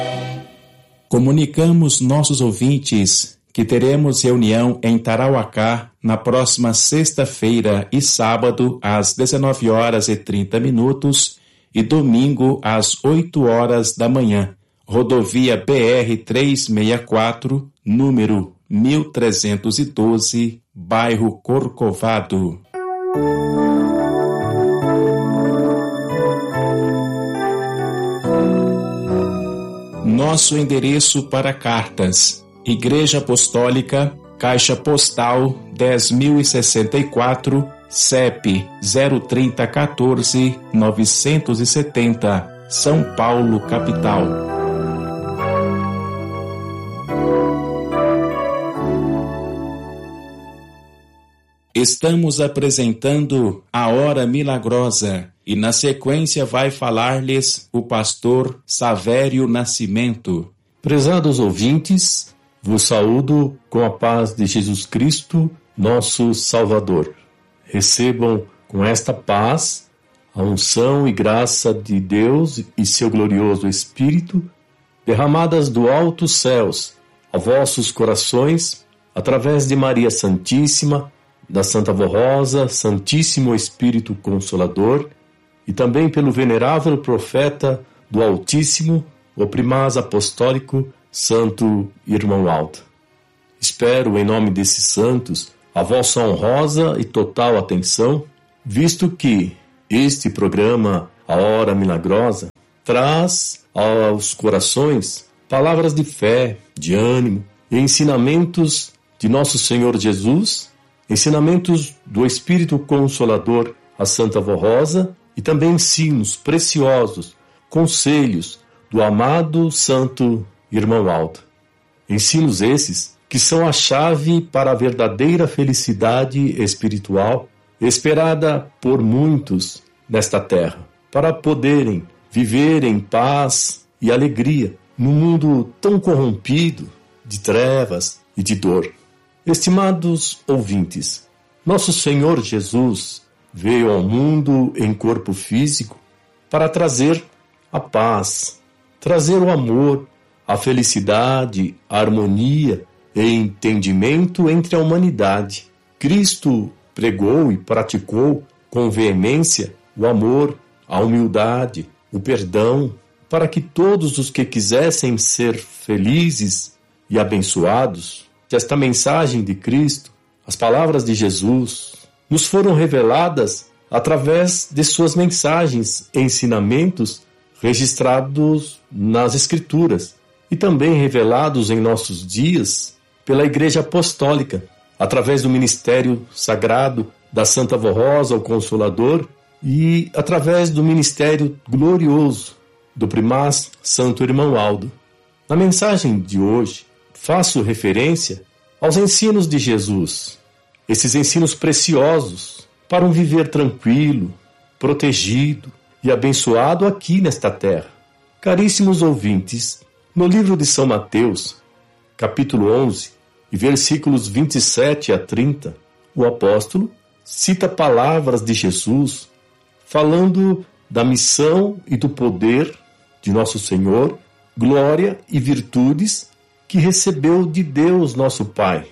Comunicamos nossos ouvintes que teremos reunião em Tarauacá na próxima sexta-feira e sábado às 19h30 e domingo às 8h da manhã. Rodovia BR-364, número 1312, bairro Corcovado. Nosso endereço para cartas: Igreja Apostólica, Caixa Postal 10.064, CEP 03014-970, São Paulo, capital. Estamos apresentando a Hora Milagrosa e na sequência vai falar-lhes o pastor Savério Nascimento. Prezados ouvintes, vos saúdo com a paz de Jesus Cristo, nosso Salvador. Recebam com esta paz a unção e graça de Deus e seu glorioso Espírito, derramadas do alto céus a vossos corações, através de Maria Santíssima, da Santa Vó Rosa, Santíssimo Espírito Consolador, e também pelo venerável profeta do Altíssimo, o primaz apostólico, Santo Irmão Aldo. Espero, em nome desses santos, a vossa honrosa e total atenção, visto que este programa, A Hora Milagrosa, traz aos corações palavras de fé, de ânimo e ensinamentos de nosso Senhor Jesus, ensinamentos do Espírito Consolador, a Santa Vó Rosa, e também ensinos preciosos, conselhos do amado Santo Irmão Aldo. Ensinos esses que são a chave para a verdadeira felicidade espiritual esperada por muitos nesta terra, para poderem viver em paz e alegria num mundo tão corrompido de trevas e de dor. Estimados ouvintes, nosso Senhor Jesus veio ao mundo em corpo físico para trazer a paz, trazer o amor, a felicidade, a harmonia e entendimento entre a humanidade. Cristo pregou e praticou com veemência o amor, a humildade, o perdão, para que todos os que quisessem ser felizes e abençoados, esta mensagem de Cristo, as palavras de Jesus, nos foram reveladas através de suas mensagens e ensinamentos registrados nas Escrituras e também revelados em nossos dias pela Igreja Apostólica, através do ministério sagrado da Santa Vó Rosa, o Consolador, e através do ministério glorioso do primaz Santo Irmão Aldo. Na mensagem de hoje, faço referência aos ensinos de Jesus, esses ensinos preciosos para um viver tranquilo, protegido e abençoado aqui nesta terra. Caríssimos ouvintes, no livro de São Mateus, capítulo 11, e versículos 27 a 30, o apóstolo cita palavras de Jesus falando da missão e do poder de nosso Senhor, glória e virtudes que recebeu de Deus nosso Pai,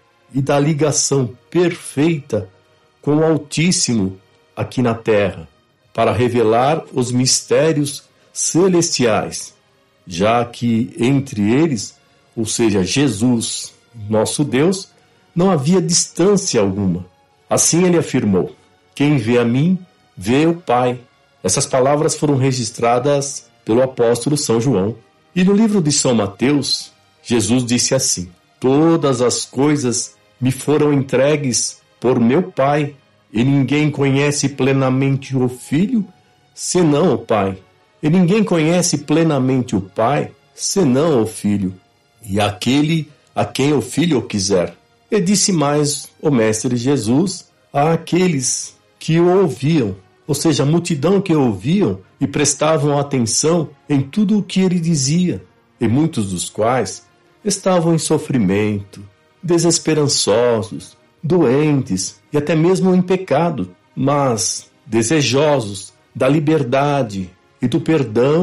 e da ligação perfeita com o Altíssimo aqui na terra, para revelar os mistérios celestiais, já que entre eles, ou seja, Jesus, nosso Deus, não havia distância alguma. Assim ele afirmou: quem vê a mim, vê o Pai. Essas palavras foram registradas pelo apóstolo São João. E no livro de São Mateus, Jesus disse assim: todas as coisas me foram entregues por meu Pai, e ninguém conhece plenamente o Filho, senão o Pai. E ninguém conhece plenamente o Pai, senão o Filho, e aquele a quem o Filho o quiser. E disse mais o Mestre Jesus àqueles que o ouviam, ou seja, a multidão que o ouviam e prestavam atenção em tudo o que ele dizia, e muitos dos quais estavam em sofrimento, desesperançosos, doentes e até mesmo em pecado, mas desejosos da liberdade e do perdão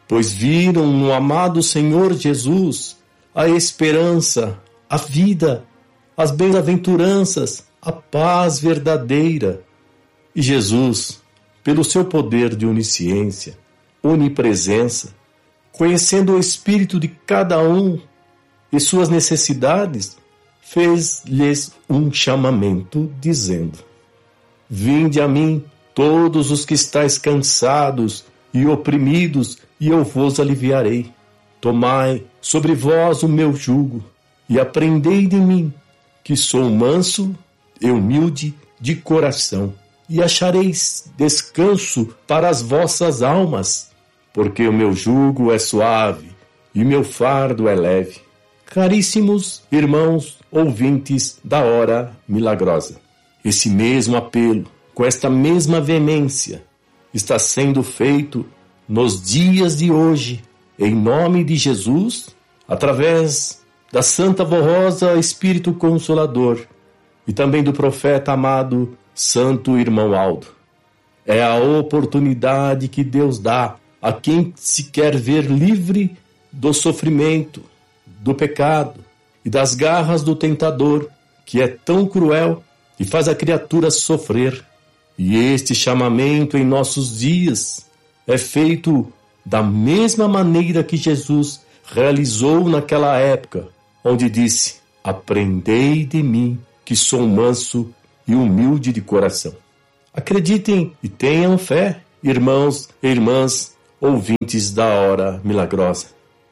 pois viram no amado Senhor Jesus a esperança, a vida, as bem-aventuranças, a paz verdadeira. E Jesus, pelo seu poder de onisciência, onipresença, conhecendo o espírito de cada um e suas necessidades, fez-lhes um chamamento, dizendo: Vinde a mim, todos os que estáis cansados e oprimidos, e eu vos aliviarei. Tomai sobre vós o meu jugo, e aprendei de mim, que sou manso e humilde de coração, e achareis descanso para as vossas almas, porque o meu jugo é suave e o meu fardo é leve. Caríssimos irmãos ouvintes da Hora Milagrosa, esse mesmo apelo, com esta mesma veemência, está sendo feito nos dias de hoje, em nome de Jesus, através da Santa Vó Espírito Consolador e também do profeta amado Santo Irmão Aldo. É a oportunidade que Deus dá a quem se quer ver livre do sofrimento, do pecado e das garras do tentador, que é tão cruel e faz a criatura sofrer. E este chamamento em nossos dias é feito da mesma maneira que Jesus realizou naquela época, onde disse: Aprendei de mim, que sou manso e humilde de coração. Acreditem e tenham fé, irmãos e irmãs, ouvintes da Hora Milagrosa.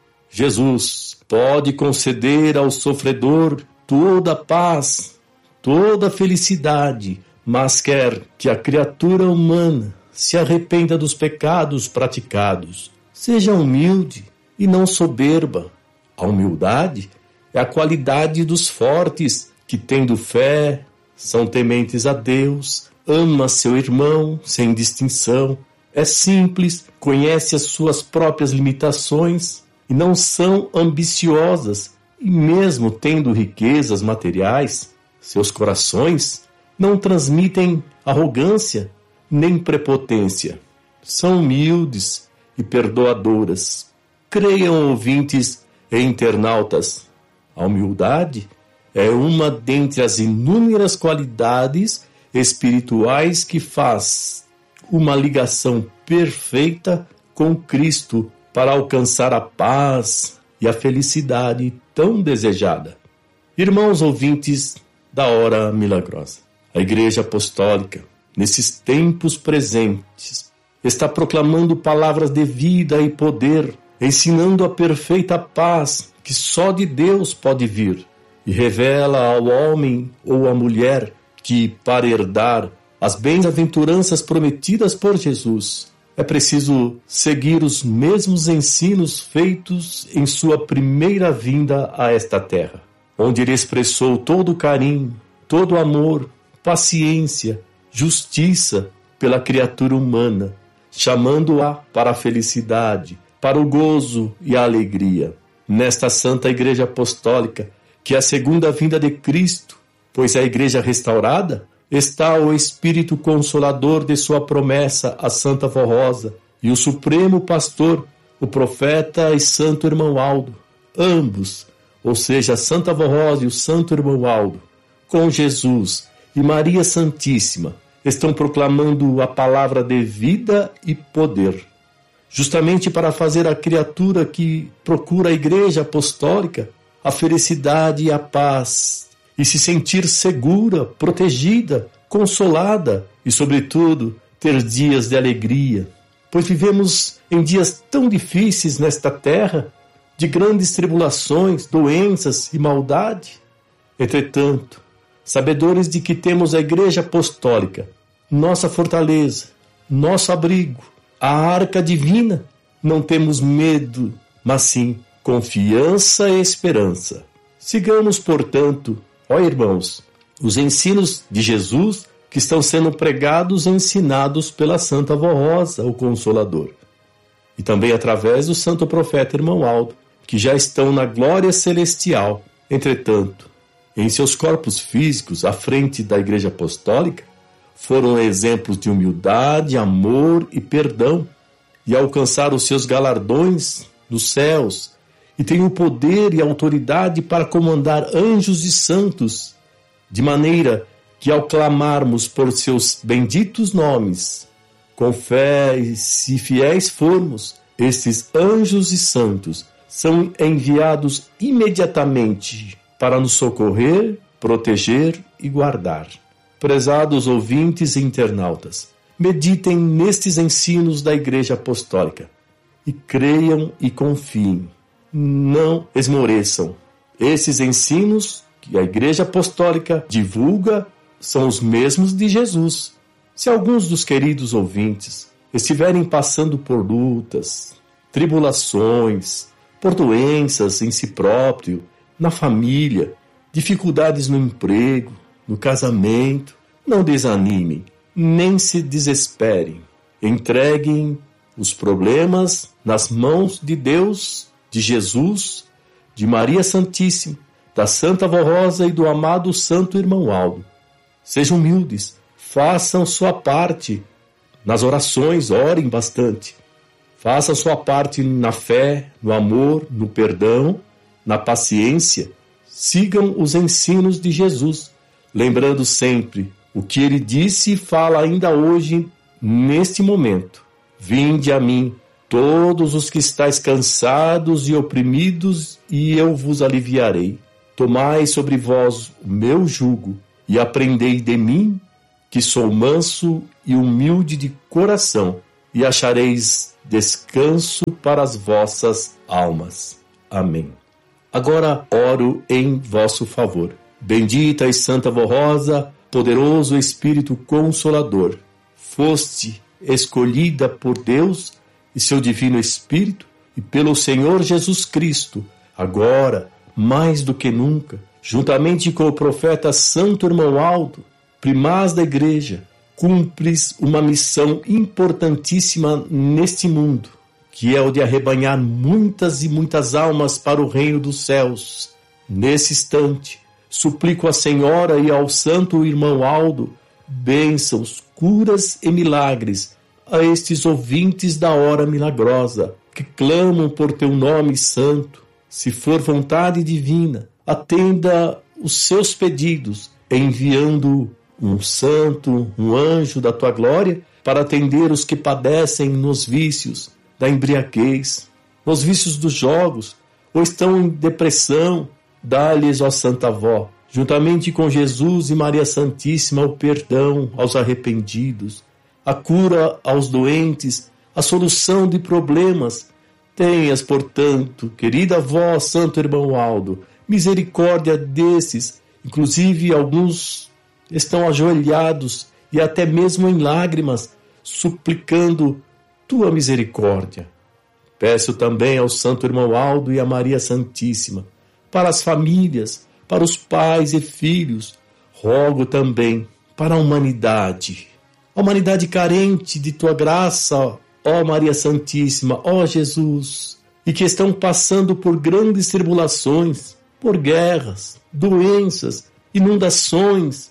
Jesus pode conceder ao sofredor toda a paz, toda a felicidade, mas quer que a criatura humana se arrependa dos pecados praticados. Seja humilde e não soberba. A humildade é a qualidade dos fortes que, tendo fé, são tementes a Deus, ama seu irmão sem distinção, é simples, conhece as suas próprias limitações e não são ambiciosas, e mesmo tendo riquezas materiais, seus corações não transmitem arrogância nem prepotência. São humildes e perdoadoras. Creiam, ouvintes e internautas, a humildade é uma dentre as inúmeras qualidades espirituais que faz uma ligação perfeita com Cristo para alcançar a paz e a felicidade tão desejada. Irmãos ouvintes da Hora Milagrosa, a Igreja Apostólica, nesses tempos presentes, está proclamando palavras de vida e poder, ensinando a perfeita paz que só de Deus pode vir, e revela ao homem ou à mulher que, para herdar as bem-aventuranças prometidas por Jesus, é preciso seguir os mesmos ensinos feitos em sua primeira vinda a esta terra, onde ele expressou todo o carinho, todo o amor, paciência, justiça pela criatura humana, chamando-a para a felicidade, para o gozo e a alegria. Nesta Santa Igreja Apostólica, que é a segunda vinda de Cristo, pois a Igreja restaurada, está o Espírito Consolador de sua promessa, a Santa Vó Rosa, e o Supremo Pastor, o Profeta e Santo Irmão Aldo. Ambos, ou seja, a Santa Vó Rosa e o Santo Irmão Aldo, com Jesus e Maria Santíssima, estão proclamando a palavra de vida e poder, justamente para fazer a criatura que procura a Igreja Apostólica a felicidade e a paz, e se sentir segura, protegida, consolada e, sobretudo, ter dias de alegria, pois vivemos em dias tão difíceis nesta terra, de grandes tribulações, doenças e maldade. Entretanto, sabedores de que temos a Igreja Apostólica, nossa fortaleza, nosso abrigo, a arca divina, não temos medo, mas sim confiança e esperança. Sigamos, portanto, ó irmãos, os ensinos de Jesus que estão sendo pregados e ensinados pela Santa Vó Rosa, o Consolador, e também através do Santo Profeta Irmão Aldo, que já estão na glória celestial. Entretanto, em seus corpos físicos, à frente da Igreja Apostólica, foram exemplos de humildade, amor e perdão, e alcançar os seus galardões nos céus, e tem o poder e a autoridade para comandar anjos e santos, de maneira que ao clamarmos por seus benditos nomes, com fé e se fiéis formos, estes anjos e santos são enviados imediatamente para nos socorrer, proteger e guardar. Prezados ouvintes e internautas, meditem nestes ensinos da Igreja Apostólica e creiam e confiem. Não esmoreçam. Esses ensinos que a Igreja Apostólica divulga são os mesmos de Jesus. Se alguns dos queridos ouvintes estiverem passando por lutas, tribulações, por doenças em si próprio, na família, dificuldades no emprego, no casamento, não desanimem, nem se desesperem. Entreguem os problemas nas mãos de Deus, de Jesus, de Maria Santíssima, da Santa Vó Rosa e do amado Santo Irmão Aldo. Sejam humildes, façam sua parte nas orações, orem bastante. Façam sua parte na fé, no amor, no perdão, na paciência. Sigam os ensinos de Jesus, lembrando sempre o que ele disse e fala ainda hoje, neste momento. Vinde a mim, todos os que estáis cansados e oprimidos, e eu vos aliviarei. Tomai sobre vós o meu jugo e aprendei de mim, que sou manso e humilde de coração, e achareis descanso para as vossas almas. Amém. Agora oro em vosso favor. Bendita e Santa Vó Rosa, poderoso Espírito Consolador, foste escolhida por Deus e seu Divino Espírito e pelo Senhor Jesus Cristo, agora, mais do que nunca, juntamente com o profeta Santo Irmão Aldo, primaz da Igreja, cumpres uma missão importantíssima neste mundo, que é o de arrebanhar muitas e muitas almas para o reino dos céus. Nesse instante, suplico à Senhora e ao Santo Irmão Aldo bênçãos, curas e milagres a estes ouvintes da hora milagrosa, que clamam por teu nome santo. Se for vontade divina, atenda os seus pedidos, enviando um santo, um anjo da tua glória, para atender os que padecem nos vícios da embriaguez, nos vícios dos jogos, ou estão em depressão. Dá-lhes, ó Santa Vó, juntamente com Jesus e Maria Santíssima, o perdão aos arrependidos, a cura aos doentes, a solução de problemas. Tenhas, portanto, querida Vó, Santo Irmão Aldo, misericórdia desses, inclusive alguns estão ajoelhados e até mesmo em lágrimas, suplicando tua misericórdia. Peço também ao Santo Irmão Aldo e a Maria Santíssima, para as famílias, para os pais e filhos, rogo também para a humanidade carente de tua graça, ó Maria Santíssima, ó Jesus, e que estão passando por grandes tribulações, por guerras, doenças, inundações.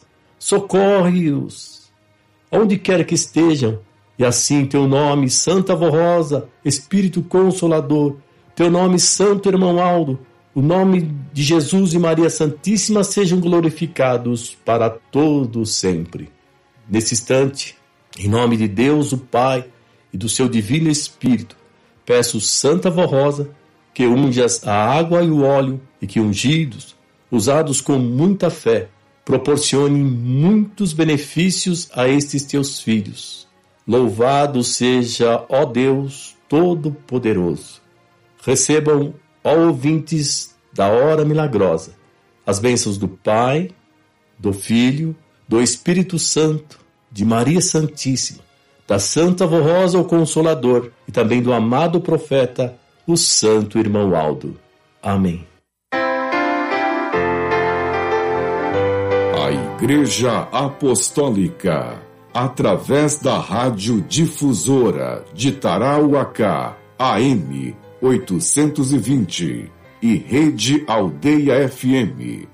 Socorre-os, onde quer que estejam, e assim teu nome, Santa Vó Rosa, Espírito Consolador, teu nome, Santo Irmão Aldo, o nome de Jesus e Maria Santíssima sejam glorificados para todo sempre. Nesse instante, em nome de Deus, o Pai, e do seu Divino Espírito, peço, Santa Vó Rosa, que unjas a água e o óleo, e que ungidos, usados com muita fé, proporcione muitos benefícios a estes teus filhos. Louvado seja, ó Deus Todo-Poderoso. Recebam, ó ouvintes da hora milagrosa, as bênçãos do Pai, do Filho, do Espírito Santo, de Maria Santíssima, da Santa Vó Rosa, o Consolador, e também do amado profeta, o Santo Irmão Aldo. Amém. A Igreja Apostólica, através da Rádio Difusora de Tarauacá, AM 820 e Rede Aldeia FM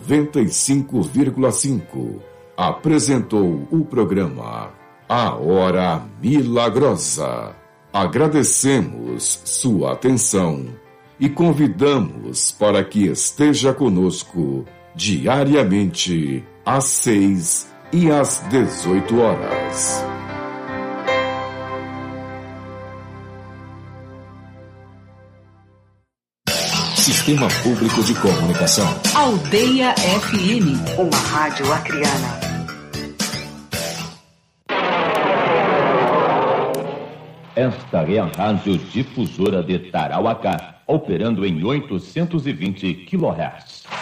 95,5, apresentou o programa A Hora Milagrosa, Agradecemos sua atenção e convidamos para que esteja conosco diariamente às 6 e às 18 horas. Sistema Público de Comunicação. Aldeia FM. Uma rádio acriana. Esta é a Rádio Difusora de Tarauacá, operando em 820 kHz.